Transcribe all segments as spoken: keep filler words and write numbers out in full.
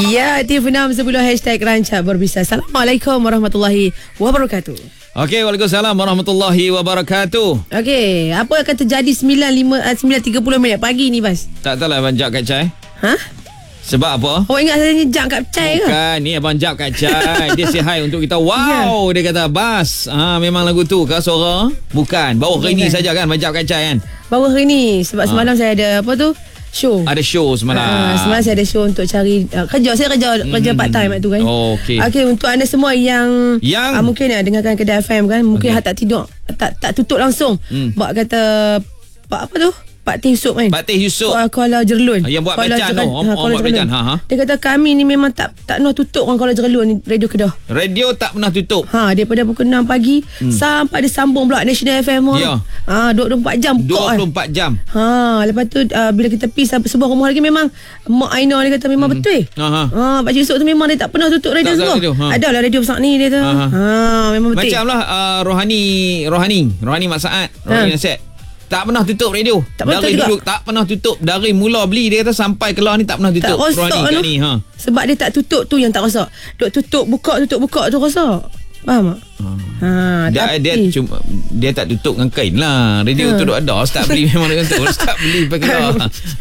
Ya, Tiff enam sepuluh hashtag Rancak Berbisa. Assalamualaikum warahmatullahi wabarakatuh. Okey, waalaikumsalam warahmatullahi wabarakatuh. Okey, apa akan terjadi sembilan lima sembilan tiga puluh minit pagi ni, Bas? Tak tahulah Abang Jap kat Chai. Ha? Sebab apa? Awak ingat saya ni jam kat Chai ke? Bukan, ni Abang Jap kat Chai. Dia say hi untuk kita. Wow, yeah. Dia kata, Bas, ha, memang lagu tu ke suara? Bukan, baru hari ni saja kan Abang Jap kat Chai kan? Baru hari ni, sebab ha. semalam saya ada apa tu? Show. Ada show semalam. Ha, semalam saya ada show untuk cari uh, kerja. Saya kerja mm-hmm. kerja part time tu kan. Oh, okey. Okey, untuk anda semua yang, yang? Uh, mungkin uh, dengarkan Kedah F M kan, mungkin okay. tak tidur, tak tak tutup langsung. Mm. Buat kata Pak apa tu? Pak Teh Yusof kan. Pak Teh Yusof. Kuala Jerlun. Yang buat Kuala bacaan tu. Ha, Orang buat bacaan. Ha, ha. Dia kata kami ni memang tak tak nak tutup orang Kuala Jerlun ni, Radio Kedah. Radio tak pernah tutup. Ha, daripada pukul enam pagi hmm. sampai dia sambung pula National F M. Ya. Ha, dua puluh empat jam buka. dua puluh empat kan. jam. Ha, lepas tu uh, bila kita pergi sampai sebuah rumah lagi, memang Mak Aina dia kata memang hmm. betul. Ha, ha. ha Pak Yusof tu memang dia tak pernah tutup radio semua. Ha. Adalah radio besar ni dia tu. Ha, ha. ha memang betul. Macamlah uh, Rohani Rohani Rohani Mak Saad, Rohani ha. Nasihat. Tak pernah tutup radio. Tak dari dulu juga. Tak pernah tutup. Dari mula beli dia kata sampai keluar ni tak pernah tutup. Tak rosak kat ni. Ha. Sebab dia tak tutup tu yang tak rosak. Duk tutup buka tutup buka tu rosak. Faham tak? Ha. ha dia, tapi dia cuma dia tak tutup dengan kain lah. Radio ha. tu duk ada. Start beli memang dengan tu. Start beli pakai keluar.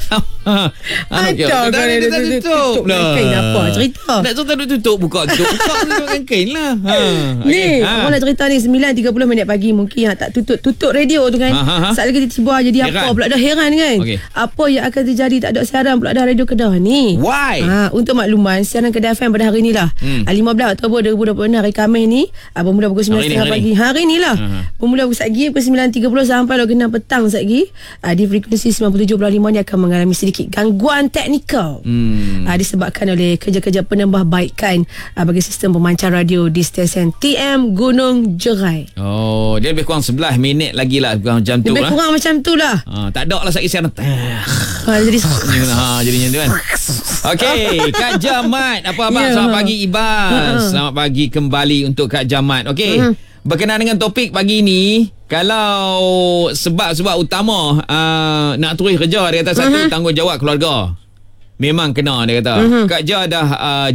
Ada kan dia tak tutup lah. Kain apa cerita? Nak cerita duk tutup buka tutup buka dengan kain lah. Ha. Ni, okay. Orang nak cerita ni sembilan tiga puluh minit pagi mungkin yang tak tutup tutup radio tu kan. Ha, ha, ha. Saat lagi tiba-tiba jadi heran. Apa pula dah heran kan? Okay. Apa yang akan terjadi tak ada siaran pula dah Radio Kedah ni. Why? Ha, untuk makluman, siaran Kedah F M pada hari ni lah. Hmm. lima belas Oktober dua ribu dua puluh enam hari Khamis ni, bermula pukul sembilan tiga puluh pagi. Hari ni lah. Uh-huh. Bermula pukul satu pukul sembilan tiga puluh sampai pukul enam petang lagi. Uh, di frekuensi sembilan puluh tujuh perpuluhan lima ni akan mengalami sedikit gangguan teknikal. Hmm. Uh, disebabkan oleh kerja-kerja penambahbaikan uh, bagi sistem pemancar radio di stesen T M Gunung Jerai. Oh, dia lebih kurang sebelas minit lagi lah macam tu lebih lah. kurang macam tu lah. Uh, tak ada lah satu siaran. Ha, jadi ha, jadinya tu kan. Okey, Kak Jamat. Apa abang? Yeah. Selamat pagi Ibas. Uh-huh. Selamat pagi kembali untuk Kak Jamat. Okey. Uh-huh. Berkenaan dengan topik pagi ni, kalau sebab-sebab utama uh, nak terus kerja, dia kata satu, uh-huh. tanggungjawab keluarga. Memang kena dia kata. Uh-huh. Kak Ja dah uh,